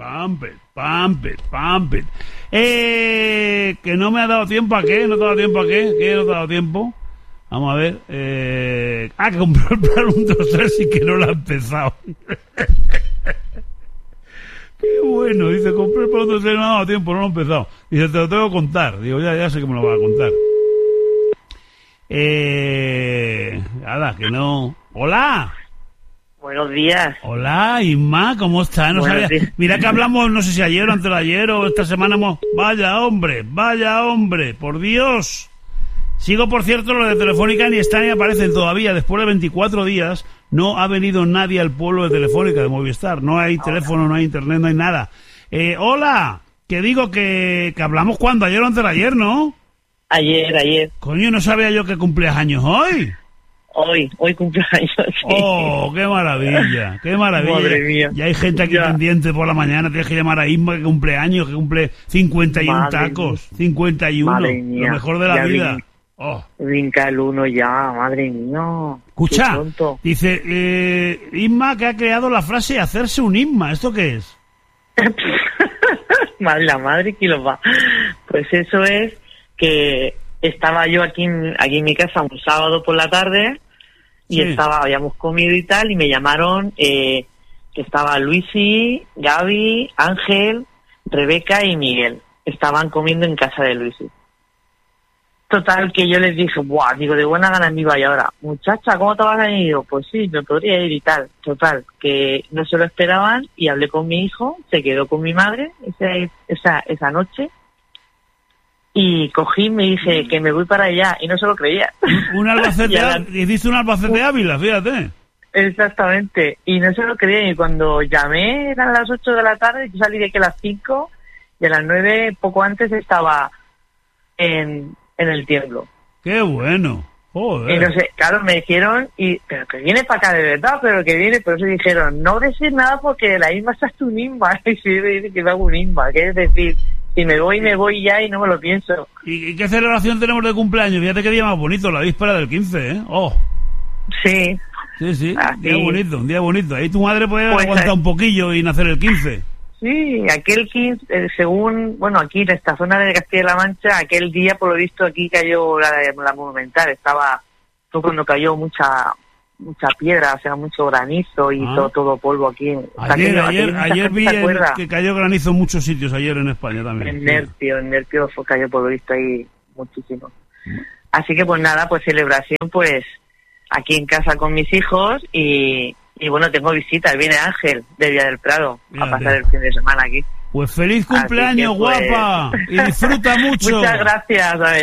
Pampers. Que no me ha dado tiempo a qué, no te ha dado tiempo a qué, ¿qué no te ha dado tiempo? Vamos a ver, que compró el plan 1, 2, 3 y que no lo ha empezado. Qué bueno, dice, compré el plan 1, 2, 3 y no ha dado tiempo, no lo he empezado. Dice, te lo tengo que contar. Digo, ya sé que me lo va a contar. Nada, que no. ¡Hola! Buenos días. Hola, Isma, ¿cómo estás? No sabía. Mira que hablamos, no sé si ayer o antes de ayer o esta semana. Vaya hombre, por Dios. Sigo, por cierto, lo de Telefónica ni están ni aparecen todavía. Después de 24 días no ha venido nadie al pueblo de Telefónica, de Movistar. No hay teléfono, no hay internet, no hay nada. Hola, que digo que hablamos cuando, ayer o antes de ayer, ¿no? Ayer. Coño, no sabía yo que cumplías años hoy. Hoy cumpleaños. Sí. Oh, qué maravilla. Madre mía. Y hay gente aquí pendiente por la mañana. Tienes que llamar a Isma, que cumple años, que cumple 51 Madre tacos. Mía. 51. Madre mía. Lo mejor de la vida. Brinca el uno ya, madre mía. Escucha, dice Isma que ha creado la frase hacerse un Isma. ¿Esto qué es? La madre que los va. Pues eso es que estaba yo aquí en mi casa un sábado por la tarde y habíamos comido y tal, y me llamaron que estaba Luisi, Gaby, Ángel, Rebeca y Miguel. Estaban comiendo en casa de Luisi. Total, que yo les dije, digo, de buena gana me iba, y ahora, muchacha, ¿cómo te vas a ir? Y digo, pues sí, me podría ir y tal. Total, que no se lo esperaban y hablé con mi hijo, se quedó con mi madre esa noche. Y cogí y me dije que me voy para allá, y no se lo creía. Un Albacete, hiciste un Albacete Ávila, fíjate. Exactamente, y no se lo creía, y cuando llamé eran las 8 de la tarde, yo salí de aquí a las 5, y a las 9, poco antes, estaba en el Tiemblo. ¡Qué bueno! Joder. Y no sé, claro, me dijeron, pero que viene para acá de verdad, pero que viene, pero se dijeron, no decir nada porque la Isma está tu Nimba, y si me dice que me hago un Nimba, que es decir, si me voy ya y no me lo pienso. ¿Y qué celebración tenemos de cumpleaños? Fíjate qué día más bonito, la víspera del 15, ¿eh? ¡Oh! Sí. Sí, un día bonito. Ahí tu madre puede aguantar un poquillo y nacer el 15. Sí, aquel 15, según, aquí en esta zona de Castilla-La Mancha, aquel día, por lo visto, aquí cayó la Monumental. Fue cuando cayó mucha piedra, o sea, mucho granizo y todo polvo aquí. Ayer vi que cayó granizo en muchos sitios ayer en España también. En Nerpio cayó, por lo visto, ahí muchísimo. Así que pues nada, pues celebración pues aquí en casa con mis hijos y bueno, tengo visitas, viene Ángel de Villa del Prado a pasar el fin de semana aquí. Pues feliz cumpleaños, guapa, y disfruta mucho. Muchas gracias, a ver.